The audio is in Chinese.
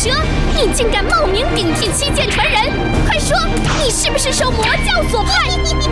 蛇，你竟敢冒名顶替7剑传人！快说，你是不是受魔教所派？